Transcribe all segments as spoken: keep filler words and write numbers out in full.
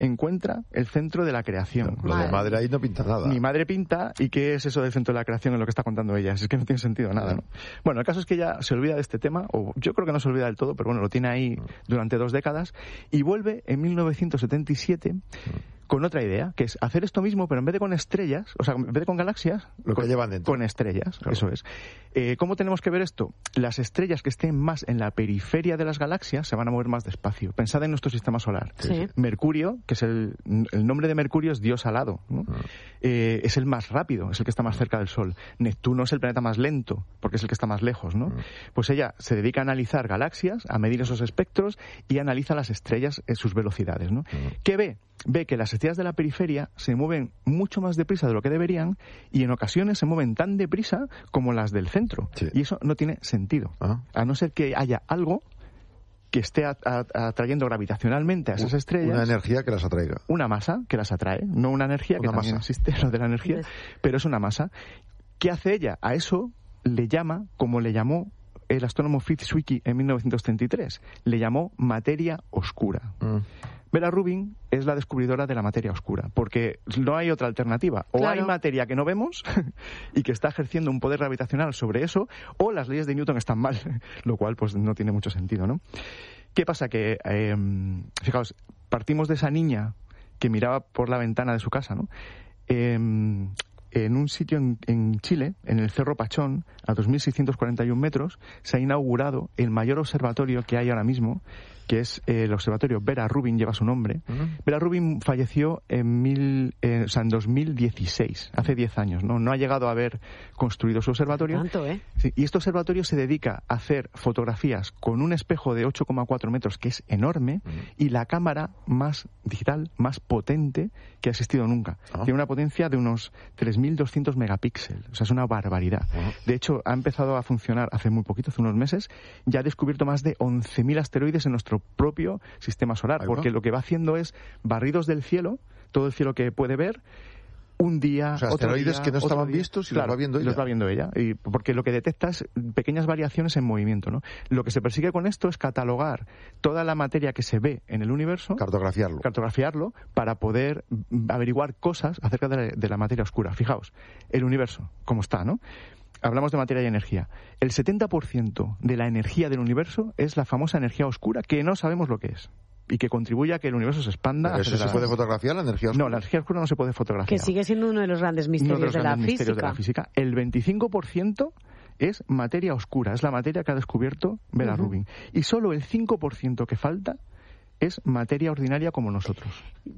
encuentra el centro de la creación. Lo de madre ahí no pinta nada. Mi madre pinta, ¿y qué es eso del centro de la creación en lo que está contando ella? Es que no tiene sentido nada, ¿no? Bueno, el caso es que ella se olvida de este tema, o yo creo que no se olvida del todo, pero bueno, lo tiene ahí durante dos décadas, y vuelve en mil novecientos setenta y siete con otra idea, que es hacer esto mismo, pero en vez de con estrellas, o sea, en vez de con galaxias, lo que con, llevan dentro. Con estrellas, claro. Eso es. Eh, ¿Cómo tenemos que ver esto? Las estrellas que estén más en la periferia de las galaxias se van a mover más despacio. Pensad en nuestro sistema solar. Sí. Mercurio, que es el, el nombre de Mercurio es Dios alado, ¿no? Ah. eh, es el más rápido, es el que está más cerca del Sol. Neptuno es el planeta más lento, porque es el que está más lejos, ¿no? Ah. Pues ella se dedica a analizar galaxias, a medir esos espectros y analiza las estrellas en sus velocidades, ¿no? Ah. ¿Qué ve? Ve que las estrellas de la periferia se mueven mucho más deprisa de lo que deberían y en ocasiones se mueven tan deprisa como las del centro. Sí. Y eso no tiene sentido. Ah. A no ser que haya algo que esté a- a- atrayendo gravitacionalmente a esas estrellas. Una energía que las atraiga. Una masa que las atrae, no una energía, que Una también masa. existe, lo de la energía, Pues- pero es una masa. ¿Qué hace ella? A eso le llama, como le llamó el astrónomo Fritz Zwicky en mil novecientos treinta y tres, le llamó materia oscura. Mm. Vera Rubin es la descubridora de la materia oscura, porque no hay otra alternativa. O Claro. hay materia que no vemos y que está ejerciendo un poder gravitacional sobre eso, o las leyes de Newton están mal, lo cual pues no tiene mucho sentido, ¿no? ¿Qué pasa? Que, eh, fijaos, partimos de esa niña que miraba por la ventana de su casa, ¿no? Eh, en un sitio en, en Chile, en el Cerro Pachón, a dos mil seiscientos cuarenta y uno metros, se ha inaugurado el mayor observatorio que hay ahora mismo, que es eh, el observatorio Vera Rubin, lleva su nombre. Uh-huh. Vera Rubin falleció en, mil, eh, o sea, en dos mil dieciséis, hace diez años, ¿no? No ha llegado a haber construido su observatorio. Tanto, ¿eh? Sí, y este observatorio se dedica a hacer fotografías con un espejo de ocho coma cuatro metros, que es enorme, Uh-huh. y la cámara más digital, más potente que ha existido nunca. Ah. Tiene una potencia de unos tres mil doscientos megapíxeles, o sea, es una barbaridad. Uh-huh. De hecho, ha empezado a funcionar hace muy poquito, hace unos meses, ya ha descubierto más de once mil asteroides en nuestro propio sistema solar, Ahí va. porque lo que va haciendo es barridos del cielo, todo el cielo que puede ver, un día, O sea, otro asteroides día, que no otro estaban día. vistos y los Claro, va viendo y ella. los va viendo ella. Y porque lo que detecta es pequeñas variaciones en movimiento, ¿no? Lo que se persigue con esto es catalogar toda la materia que se ve en el universo, Cartografiarlo. cartografiarlo, para poder mm, averiguar cosas acerca de la, de la materia oscura. Fijaos, el universo, cómo está, ¿no? Hablamos de materia y energía. El setenta por ciento de la energía del universo es la famosa energía oscura, que no sabemos lo que es, y que contribuye a que el universo se expanda. ¿Pero eso se acelerada- puede fotografiar, la energía oscura? No, la energía oscura no se puede fotografiar. Que sigue siendo uno de los grandes misterios, Uno de los de, la grandes misterios de la física. física. El veinticinco por ciento es materia oscura, es la materia que ha descubierto Vera Ujú. Rubin. Y solo el cinco por ciento que falta es materia ordinaria como nosotros.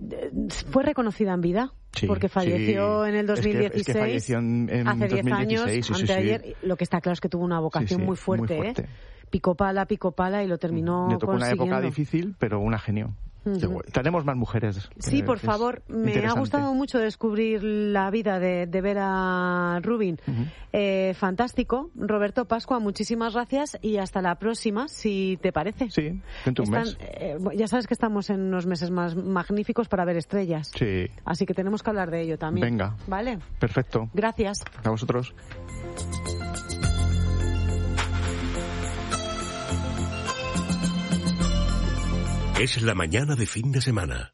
¿Fue reconocida en vida? Sí, Porque falleció sí. en el Es que- dos mil dieciséis. es que falleció en- en hace diez años, dos mil dieciséis, sí, sí, anteayer. Lo que está claro es que tuvo una vocación Sí, sí, muy fuerte, muy fuerte. ¿eh? Picó pala, picó pala y lo terminó Le tocó una consiguiendo. época difícil, pero una genio. Ujú. Qué guay. Tenemos más mujeres. Sí, eh, por es favor. Me ha interesante. gustado mucho descubrir la vida de, de Vera Rubin. Ujú. Eh, fantástico. Roberto Pascua, muchísimas gracias y hasta la próxima, si te parece. Sí, dentro de un Están- mes. eh, ya sabes que estamos en unos meses más magníficos para ver estrellas. Sí, Así que tenemos que hablar de ello también. Venga. ¿Vale? perfecto. Gracias. A vosotros. Es la mañana de fin de semana.